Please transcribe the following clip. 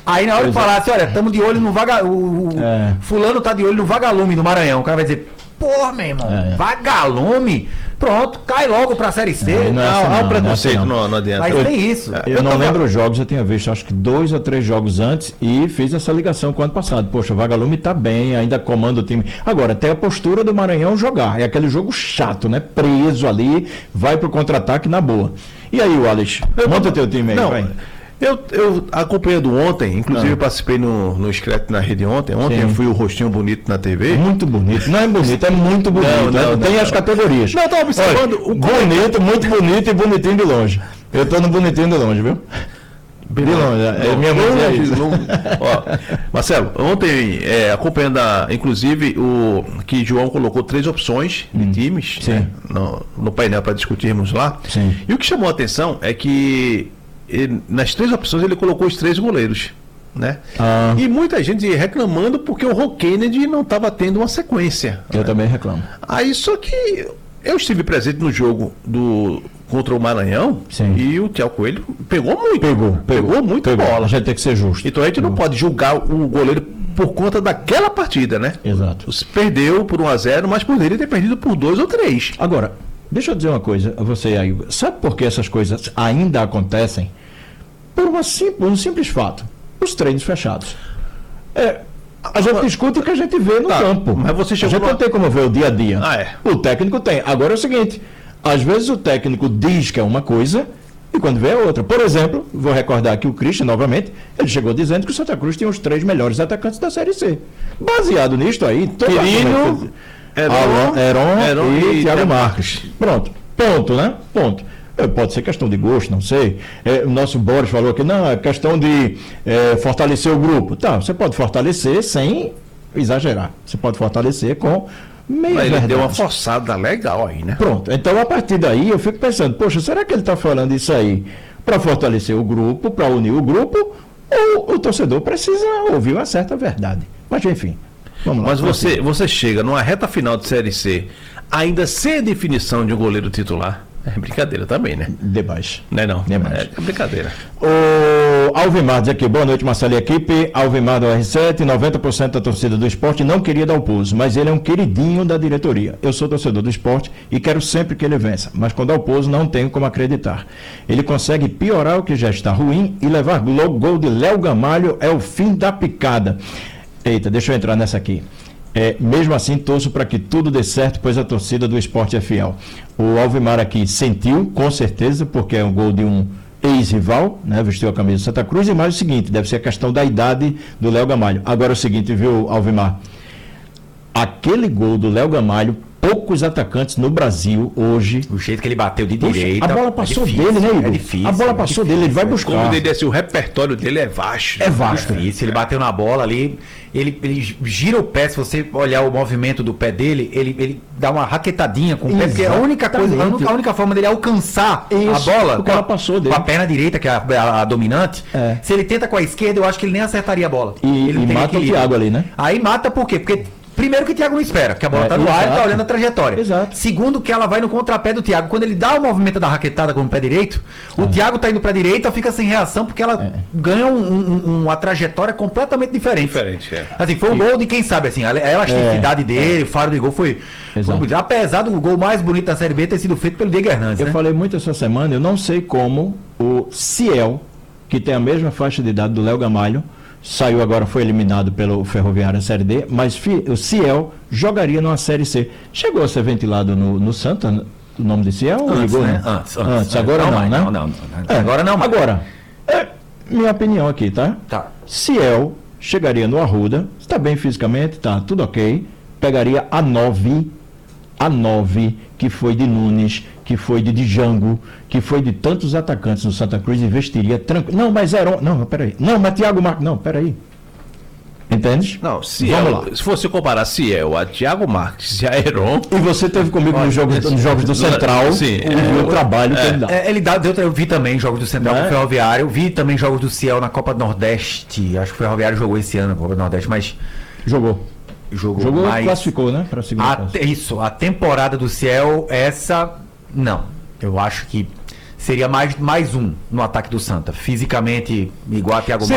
Aí na hora de falar assim, olha, estamos de olho no fulano tá de olho no vagalume do Maranhão. O cara vai dizer, porra, meu irmão, vagalume? Pronto, cai logo pra Série C. Há o preconceito, não adianta. Mas tem isso. Eu não lembro os jogos, eu tinha visto acho que 2 ou 3 jogos antes e fiz essa ligação com o ano passado. Poxa, o Vagalume tá bem, ainda comanda o time. Agora, tem a postura do Maranhão jogar. É aquele jogo chato, né? Preso ali, vai pro contra-ataque na boa. E aí, Wallace? Monta o teu time aí, vai. Eu acompanhando ontem, inclusive eu participei no Screte na rede ontem. Ontem eu fui o rostinho bonito na TV. Muito bonito. Não é bonito, é muito bonito. Tem as categorias. Não, eu tava observando. Bonito, muito bonito e bonitinho de longe. Eu tô no bonitinho de longe, viu? De longe. Minha mãe diz isso. Marcelo, ontem, acompanhando inclusive que João colocou 3 opções de times, né, no painel para discutirmos lá. Sim. E o que chamou a atenção é que nas 3 opções ele colocou os 3 goleiros, né? E muita gente reclamando porque o Ron Kennedy não estava tendo uma sequência. Eu também reclamo. Aí só que eu estive presente no jogo contra o Maranhão. Sim. E o Thiago Coelho pegou muito. Pegou muito bola. A gente tem que ser justo. Então a gente não pode julgar o goleiro por conta daquela partida, né? Exato. Perdeu por 1-0, mas poderia ter perdido por 2 ou 3. Agora, deixa eu dizer uma coisa a você aí. Sabe por que essas coisas ainda acontecem? Por um simples fato. Os treinos fechados. A gente discute o que a gente vê no campo. Mas você chegou a gente não tem como ver o dia a dia. O técnico tem. Agora é o seguinte, às vezes o técnico diz que é uma coisa e quando vê é outra. Por exemplo, vou recordar aqui o Christian novamente, ele chegou dizendo que o Santa Cruz tinha os 3 melhores atacantes da Série C. Baseado nisto aí, Quirino, Heron e Thiago Marques. Pronto. Ponto, né? Ponto. Pode ser questão de gosto, não sei. O nosso Boris falou que não, é questão de fortalecer o grupo. Tá, você pode fortalecer sem exagerar. Você pode fortalecer com meia verdade. Ele deu uma forçada legal aí, né? Pronto. Então, a partir daí, eu fico pensando, poxa, será que ele está falando isso aí para fortalecer o grupo, para unir o grupo, ou o torcedor precisa ouvir uma certa verdade? Mas, enfim, vamos lá. Mas você chega numa reta final de Série C, ainda sem a definição de um goleiro titular. É brincadeira também, né? Demais. Não é não? Demais. É brincadeira. O Alvimar diz aqui, boa noite, Marcelo e equipe. Alvimar do R7, 90% da torcida do esporte não queria Dalpozo, mas ele é um queridinho da diretoria. Eu sou torcedor do esporte e quero sempre que ele vença, mas com Dalpozo não tenho como acreditar. Ele consegue piorar o que já está ruim e levar gol de Léo Gamalho é o fim da picada. Eita, deixa eu entrar nessa aqui. Mesmo assim, torço para que tudo dê certo, pois a torcida do esporte é fiel. O Alvimar aqui sentiu, com certeza, porque é um gol de um ex-rival, né? Vestiu a camisa do Santa Cruz, e mais o seguinte, deve ser a questão da idade do Léo Gamalho. Agora é o seguinte, viu, Alvimar? Aquele gol do Léo Gamalho, poucos atacantes no Brasil hoje. O jeito que ele bateu de direita. A bola passou dele, né, Igor? É difícil. A bola passou dele, ele vai buscar. Como ele disse, o repertório dele é vasto. É vasto. Isso, ele bateu na bola ali, ele gira o pé, se você olhar o movimento do pé dele, ele dá uma raquetadinha com o pé, porque a única forma dele alcançar a bola, porque ela passou dele. Com a perna direita, que é a dominante, se ele tenta com a esquerda, eu acho que ele nem acertaria a bola. E mata o Thiago ali, né? Aí mata por quê? Porque primeiro que o Thiago não espera, que a bola tá no ar e tá olhando a trajetória. Exato. Segundo que ela vai no contrapé do Thiago. Quando ele dá o movimento da raquetada com o pé direito, o Thiago tá indo pra direita, fica sem reação, porque ela ganha uma trajetória completamente diferente. Assim, foi um gol de quem sabe, assim, a elasticidade dele, o faro de gol foi apesar do gol mais bonito da Série B ter sido feito pelo Diego Hernandes. Eu falei muito essa semana, eu não sei como o Ciel, que tem a mesma faixa de idade do Léo Gamalho, saiu agora, foi eliminado pelo Ferroviário Série D, mas o Ciel jogaria numa Série C. Chegou a ser ventilado no Santa, o nome de Ciel? Antes, ligou, né? Antes. Agora não, né? Não. Agora não. Agora, minha opinião aqui, tá? Ciel chegaria no Arruda, está bem fisicamente, tá tudo ok, pegaria a 9, que foi de Nunes, que foi de Django, que foi de tantos atacantes no Santa Cruz, investiria tranquilo. Não, mas Heron. Não, peraí. Não, mas Thiago Marques. Não, peraí. Entendes? Não, Ciel, se você comparar Ciel a Thiago Marques e a Heron. E você teve comigo nos jogos do Central, sim, o trabalho que ele dá. Eu vi também jogos do Central com o Ferroviário, vi também jogos do Ciel na Copa do Nordeste. Acho que o Ferroviário jogou esse ano na Copa do Nordeste, mas. Jogou, mas classificou, né? Para a segunda fase. Isso, a temporada do Ciel, não. Eu acho que seria mais um no ataque do Santa. Fisicamente, igual a Thiago Marques.